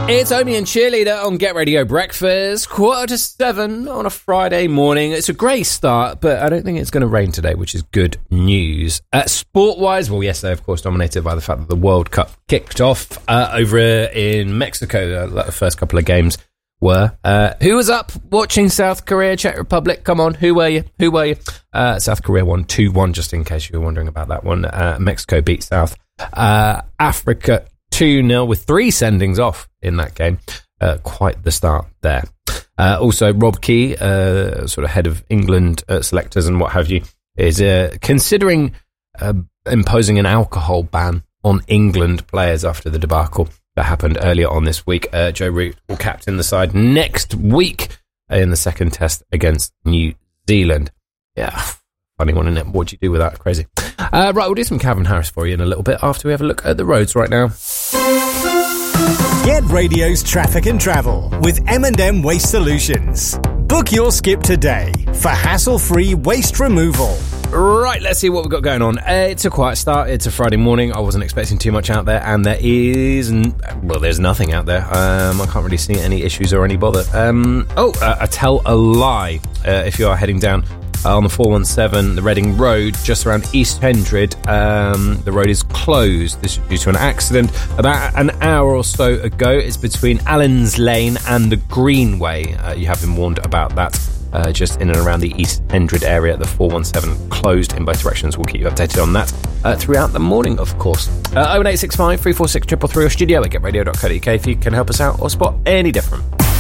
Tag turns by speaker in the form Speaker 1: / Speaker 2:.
Speaker 1: It's Omi and Cheerleader on Get Radio Breakfast, 6:45 on a Friday morning. It's a grey start, but I don't think it's going to rain today, which is good news. Sport-wise, well, yesterday, of course, dominated by the fact that the World Cup kicked off over in Mexico. The first couple of games were. Who was up watching South Korea, Czech Republic? Come on, who were you? South Korea won 2-1, just in case you were wondering about that one. Mexico beat South Africa 2-0 with 3 sendings off in that game. Quite the start there. Also, Rob Key, sort of head of England selectors and what have you, is considering imposing an alcohol ban on England players after the debacle that happened earlier on this week. Joe Root will captain the side next week in the second test against New Zealand. Yeah, funny one, isn't it? What do you do with that? Crazy. Right, we'll do some Calvin Harris for you in a little bit after we have a look at the roads right now.
Speaker 2: Get Radio's Traffic and Travel with M&M Waste Solutions. Book your skip today for hassle-free waste removal.
Speaker 1: Right, let's see what we've got going on. It's a quiet start. It's a Friday morning. I wasn't expecting too much out there, and there's nothing out there. I can't really see any issues or any bother. I tell a lie. If you are heading down on the 417, the Reading Road, just around East Hendred, the road is closed. This is due to an accident about an hour or so ago. It's between Allens Lane and the Greenway. You have been warned about that. Just in and around the East Hendred area, the 417 closed in both directions. We'll keep you updated on that throughout the morning, of course. 01865 346 333 or studio at getradio.co.uk if you can help us out or spot any different.